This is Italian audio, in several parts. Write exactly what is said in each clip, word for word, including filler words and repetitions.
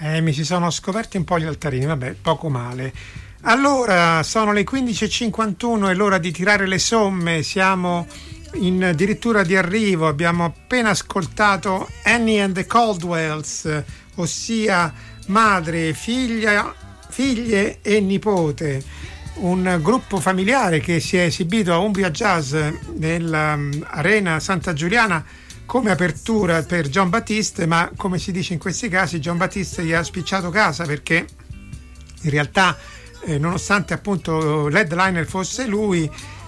Eh, mi si sono scoperti un po' gli altarini, vabbè, poco male. Allora, sono le quindici e cinquantuno, è l'ora di tirare le somme, siamo in addirittura di arrivo, abbiamo appena ascoltato Annie and the Caldwells, ossia madre, figlia, figlie e nipote, un gruppo familiare che si è esibito a Umbria Jazz nell'Arena Santa Giuliana come apertura per Jon Batiste, ma come si dice in questi casi Jon Batiste gli ha spicciato casa, perché in realtà eh, nonostante appunto l'headliner fosse lui,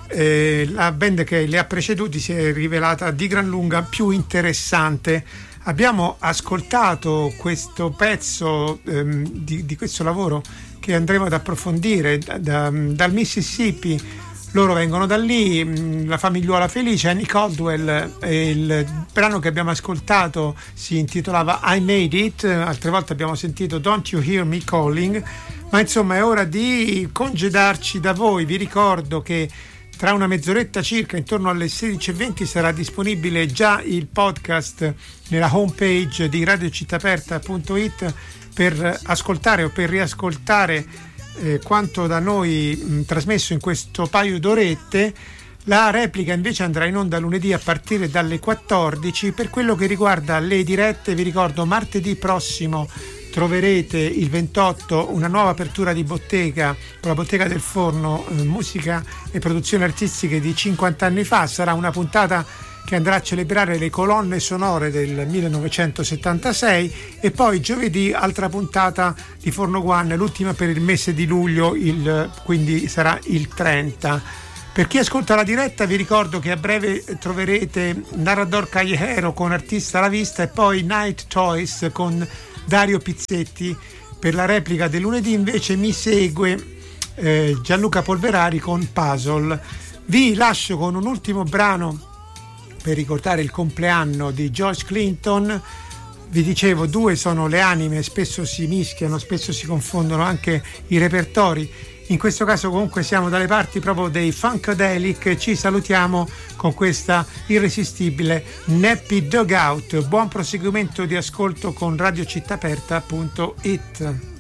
eh, la band che li ha preceduti si è rivelata di gran lunga più interessante. Abbiamo ascoltato questo pezzo ehm, di, di questo lavoro che andremo ad approfondire da, da, dal Mississippi. Loro vengono da lì, la famigliuola felice. Annie Caldwell, eh, il brano che abbiamo ascoltato si intitolava I Made It, altre volte abbiamo sentito Don't You Hear Me Calling, ma insomma è ora di congedarci da voi. Vi ricordo che tra una mezz'oretta circa, intorno alle sedici e venti, sarà disponibile già il podcast nella homepage di radio città aperta punto it per ascoltare o per riascoltare Eh, quanto da noi mh, trasmesso in questo paio d'orette. La replica invece andrà in onda lunedì a partire dalle quattordici. Per quello che riguarda le dirette, vi ricordo martedì prossimo troverete il ventotto una nuova apertura di bottega con la Bottega del Forno, eh, musica e produzioni artistiche di cinquanta anni fa. Sarà una puntata che andrà a celebrare le colonne sonore del millenovecentosettantasei, e poi giovedì altra puntata di Forno One, l'ultima per il mese di luglio, il, quindi sarà il trenta. Per chi ascolta la diretta vi ricordo che a breve troverete Narrador Callejero con Artista alla vista e poi Night Toys con Dario Pizzetti. Per la replica del lunedì invece mi segue eh, Gianluca Polverari con Puzzle. Vi lascio con un ultimo brano per ricordare il compleanno di George Clinton. Vi dicevo, due sono le anime, spesso si mischiano, spesso si confondono anche i repertori. In questo caso comunque siamo dalle parti proprio dei Funkadelic. Ci salutiamo con questa irresistibile Nappy Dugout. Buon proseguimento di ascolto con radio città aperta punto it.